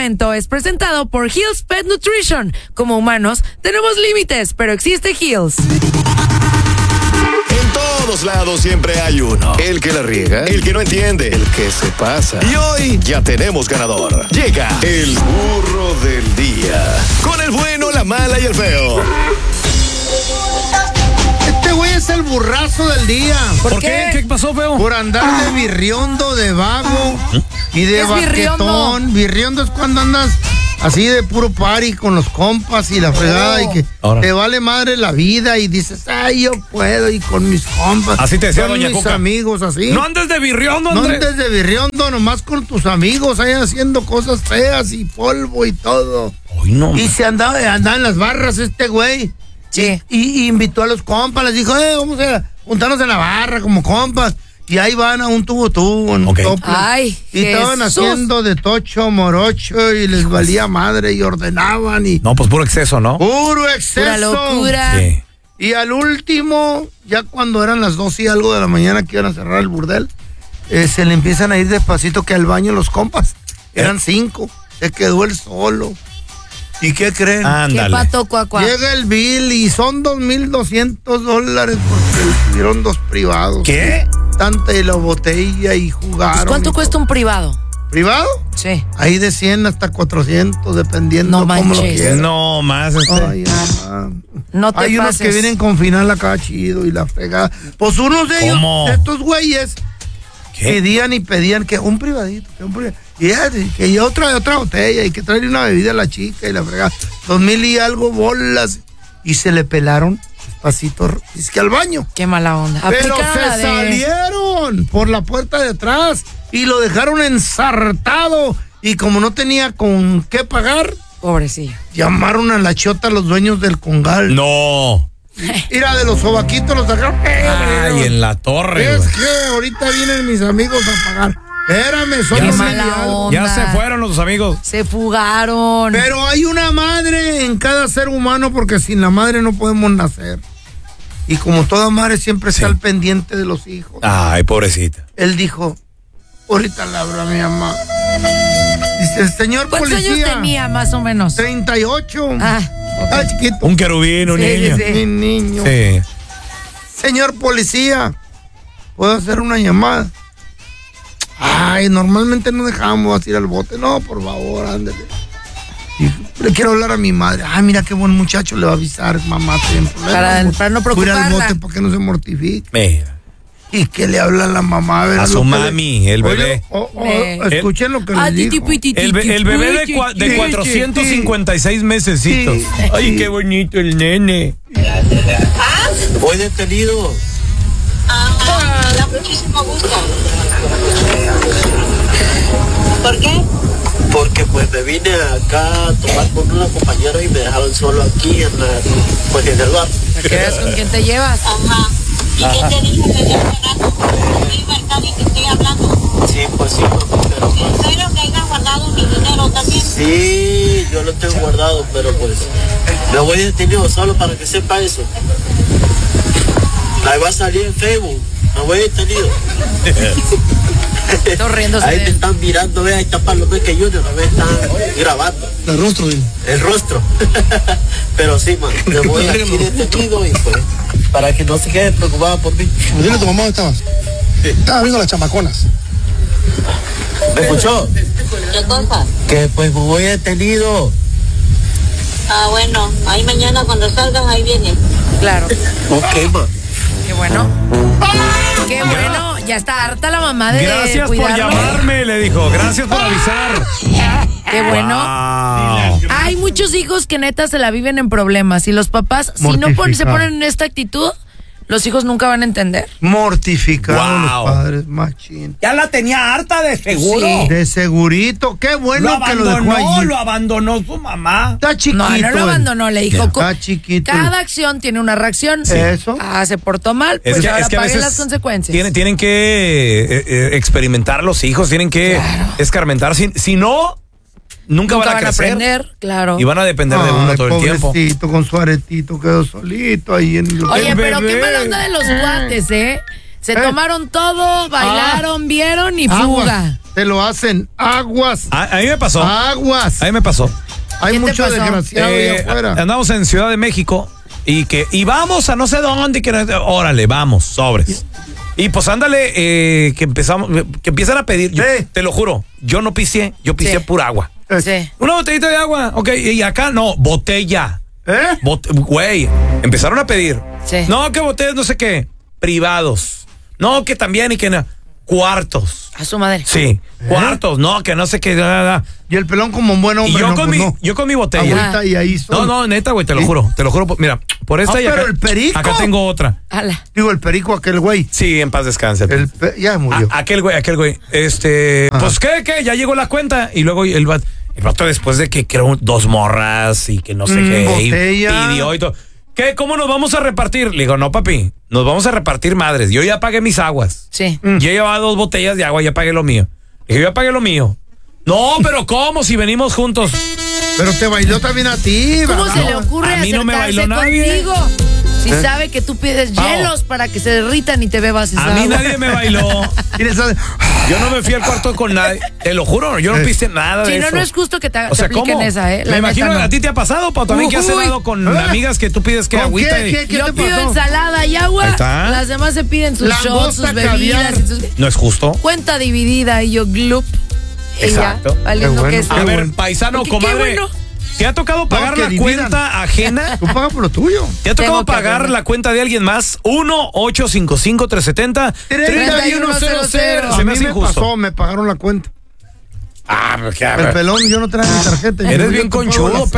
segmento es presentado por Hills Pet Nutrition. Como humanos, tenemos límites, pero existe Hills. En todos lados siempre hay uno. El que la riega, el que no entiende, el que se pasa. Y hoy ya tenemos ganador. Llega el burro del día. Con el bueno, la mala y el feo. Este güey es el burrazo del día. ¿Por qué? ¿Qué pasó, feo? Por andar de birriondo, de vago y de baquetón. Birriondo es cuando andas así de puro party con los compas y la fregada y que te vale madre la vida y dices, ay, yo puedo y con mis compas. Así te decía con doña mis Cuca. amigos, así. No andes de birriondo, No Andrés. andes de birriondo, nomás con tus amigos, ahí haciendo cosas feas y polvo y todo. Ay, no, Y se andaba en las barras este güey. Sí. Y invitó a los compas, les dijo, vamos a juntarnos en la barra como compas. Y ahí van a un tubo en un tople. Ay, y estaban haciendo de tocho, morocho, y les valía madre, y ordenaban, y No, pues puro exceso, ¿no? puro exceso. Pura locura. Sí. Y al último, ya cuando eran las 2 y algo de la mañana que iban a cerrar el burdel, se le empiezan a ir despacito que al baño los compas. Eran 5. Se quedó él solo. ¿Y qué creen? ¿Qué Ándale. pato, cuacua? Llega el bill y son $2,200 porque tuvieron 2 privados. ¿Qué? Tanta de la botella y jugaron. ¿Cuánto cuesta un privado? ¿Privado? Sí. Ahí de 100 hasta 400, dependiendo No cómo lo manches. quieran. No más. Ay, mamá. No te Hay unos pases. que vienen con final acá chido y la fregada. Pues unos de ellos, ¿Cómo? de estos güeyes, ¿Qué? pedían y pedían que un privadito, que un privadito. Y que otra botella y que traerle una bebida a la chica y la fregada. 2,000 y algo bolas. Y se le pelaron despacito, es que al baño. Qué mala onda. Pero Aplicaron se la de- salieron por la puerta de atrás y lo dejaron ensartado. Y como no tenía con qué pagar, Pobrecillo. llamaron a la chota los dueños del congal. No. Mira, de los sobaquitos los sacaron. Ay, en la torre, Es güey. que ahorita vienen mis amigos a pagar. Espérame, son Ya Qué se- 2,000 y mala algo. onda. Ya se fueron los amigos. Se fugaron. Pero hay una madre en cada ser humano porque sin la madre no podemos nacer. Y como toda madre siempre está al pendiente de los hijos. Ay, pobrecita. Él dijo, ahorita le hablo a mi mamá. Dice, señor ¿Cuántos policía. años tenía, más o menos? 38. Ah, Está chiquito. Un querubín, un Sí, niño. sí, sí. Mi niño. Sí. Señor policía, ¿puedo hacer una llamada? Ay, normalmente no dejamos ir al bote. No, por favor, ándale. Y le quiero hablar a mi madre. Ay, mira qué buen muchacho, le va a avisar, mamá, ten problemas. Para no Voy a ir al preocuparla. bote para que no se mortifique. Mira. Y que le habla a la mamá. A ver, A su lo que mami, el bebé. Escuchen lo que Ah, les digo. El bebé de 456 mesecitos. Ay, qué bonito el nene. Voy detenido. Me da muchísimo gusto. ¿Por qué? Porque pues me vine acá a tomar con una compañera y me dejaron solo aquí en el bar. ¿Para que veas con quién te llevas? Ajá. ¿Y qué te dije que estoy pagando? Soy verdad y que estoy hablando. Sí, pues sí, pero pues, Espero que hayas guardado mi dinero también. sí, yo lo tengo guardado, pero pues me voy detenido solo para que sepa eso. Ahí va a salir en Facebook. Me voy detenido. Estoy riéndose Ahí de te él. están mirando, ve, ahí está Palomeque Junior, me están grabando. El rostro, dile. El rostro. Pero sí, man, me voy aquí detenido y pues, para que no se quede preocupada por mí. Dile a tu mamá dónde estabas. Estaba viendo las chamaconas. ¿Me escuchó? ¿Qué cosa? Que pues me voy detenido. Ah, bueno. Ahí mañana cuando salgan, ahí viene. Claro. Ok, man. Qué bueno. Qué bueno. Ya está harta la mamá de Gracias por cuidarlo. llamarme, le dijo. Gracias por avisar. Qué bueno. Wow. Hay muchos hijos que neta se la viven en problemas y los papás, si no se Mortificado. ponen en esta actitud, los hijos nunca van a entender. Mortificados Wow. los padres, machín. Ya la tenía harta de seguro. Sí. De segurito, qué bueno que lo dejó allí. Lo abandonó su mamá. Está chiquito. No, no lo abandonó, le dijo. Está chiquito. Cada acción tiene una reacción. Eso. Ah, se portó mal, pues ahora a paguen las consecuencias. Tienen que experimentar los hijos, tienen que escarmentar. Si no, nunca van a crecer. aprender, claro. Y van a depender de uno Ay, todo el tiempo. pobrecito, con su aretito quedó solito ahí en el... Oye, El pero qué bebé. mala onda de los guates, ¿eh? Se tomaron todo, bailaron, vieron y Aguas. fuga. te lo hacen. Aguas. A mí me pasó. Aguas. A mí me pasó. Hay ¿Qué te mucho pasó? desgraciado ahí afuera. Andamos en Ciudad de México y vamos a no sé dónde, órale, vamos, sobres. Y pues ándale, que empiezan a pedir, te lo juro, yo no piseé, yo piseé pura agua. Sí. Una botellita de agua, ok, y acá no, botella. ¿Eh? Güey, empezaron a pedir. Sí. No, que botellas no sé qué, privados. No, que también y que no. Cuartos. A su madre. Sí, cuartos, no, que no sé qué. Y el pelón como un buen hombre. Y yo, no, con pues mi, no. yo con mi botella. Agüita y ahí solo. No, neta, güey, te lo juro. Mira, por esta y acá. pero el perico. Acá tengo otra. Ala. Digo, el perico aquel güey. Sí, en paz descanse. Ya murió. Aquel güey. Ajá. Pues, ¿qué? Ya llegó la cuenta. Y luego el vato después de que creo 2 morras y que no sé qué. Botella. Pidió y todo. ¿Qué? ¿Cómo nos vamos a repartir? Le digo, no, papi, nos vamos a repartir madres. Yo ya pagué mis aguas. Sí. Yo llevaba 2 botellas de agua, ya pagué lo mío. Le dije, yo ya pagué lo mío. No, pero ¿cómo? Si venimos juntos. Pero te bailó también a ti, ¿Cómo ¿verdad? se le ocurre A mí no me acercarse bailó nadie. contigo? Si sabe que tú pides Pao. hielos para que se derritan y te bebas esa A mí agua. nadie me bailó. Y le sale- Yo no me fui al cuarto con nadie. Te lo juro, yo no piste nada de Si eso. no es justo que te O sea, apliquen ¿cómo? esa, ¿eh? La Me imagino neta, que no. a ti te ha pasado, Pau, también que has Uy. cenado con amigas que tú pides que ¿Con agüita qué? y... ¿Qué Yo te pido pasó? ensalada y agua. Ahí está. Las demás se piden sus Langosta, shots, sus bebidas. caviar. y sus- No es justo. Cuenta dividida y yo glup. Y ya, Exacto. valiendo Qué bueno. que eso. A ver, bueno. paisano, Qué comadre. bueno. ¿Te ha tocado pagar que la dividan. cuenta ajena? Tú pagas por lo tuyo. ¿Te ha tocado Tengo que pagar aprender. la cuenta de alguien más? 1-855-370-3100. 3100. Se A me mí hace me injusto. pasó, me pagaron la cuenta. Ah, pero qué, a El ver. pelón, yo no traje mi tarjeta. Eres Yo bien te pago conchudo, la-